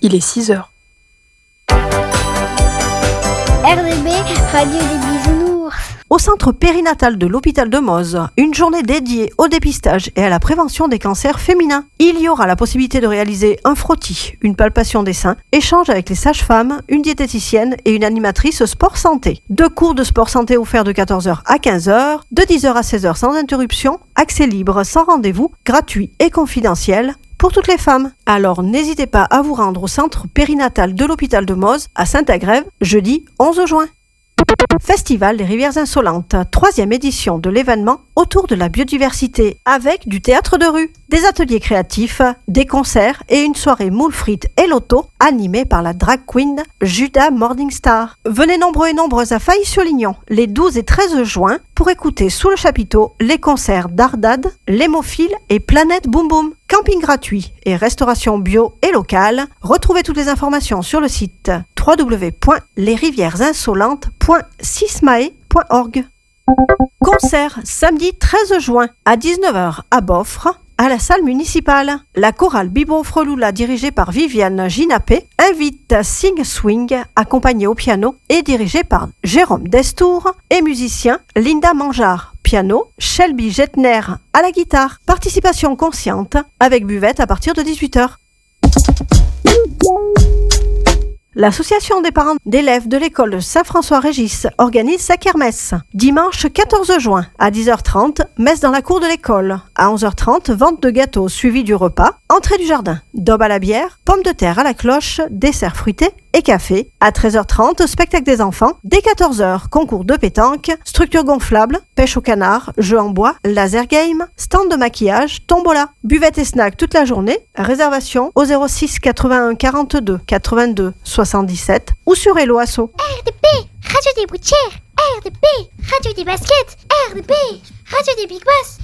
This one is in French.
il est 6h. RDB, Radio des Bisounours. Au centre périnatal de l'hôpital de Moz, une journée dédiée au dépistage et à la prévention des cancers féminins. Il y aura la possibilité de réaliser un frottis, une palpation des seins, échange avec les sages-femmes, une diététicienne et une animatrice sport santé. 2 cours de sport santé offerts de 14h à 15h, de 10h à 16h sans interruption, accès libre, sans rendez-vous, gratuit et confidentiel pour toutes les femmes. Alors n'hésitez pas à vous rendre au centre périnatal de l'hôpital de Moz à Saint-Agrève, jeudi 11 juin. Festival des Rivières Insolentes, 3e édition de l'événement autour de la biodiversité avec du théâtre de rue, des ateliers créatifs, des concerts et une soirée moules frites et loto animée par la drag queen Judas Morningstar. Venez nombreux et nombreuses à Failly-sur-Lignon les 12 et 13 juin pour écouter sous le chapiteau les concerts d'Ardad, l'Hémophile et Planète Boom Boom. Camping gratuit et restauration bio et locale. Retrouvez toutes les informations sur le site www.lesrivieresinsolentes.sismae.org. Concert samedi 13 juin à 19h à Boffre, à la salle municipale. La chorale Bibo Freloula dirigée par Viviane Ginapé invite Sing Swing accompagné au piano et dirigé par Jérôme Destour et musicien Linda Mangeard. Piano, Shelby Jetner à la guitare. Participation consciente avec buvette à partir de 18h. L'association des parents d'élèves de l'école de Saint-François-Régis organise sa kermesse. Dimanche 14 juin à 10h30, messe dans la cour de l'école. À 11h30, vente de gâteaux suivi du repas. Entrée du jardin, daube à la bière, pommes de terre à la cloche, dessert fruité et café. À 13h30, spectacle des enfants. Dès 14h, concours de pétanque, structure gonflable, pêche au canard, jeux en bois, laser game, stand de maquillage, tombola. Buvette et snack toute la journée. Réservation au 06 81 42 82 77 ou sur Hello Asso. RDB, Radio des Boutières. RDB, Radio des Baskets. RDB, Radio des Big Boss.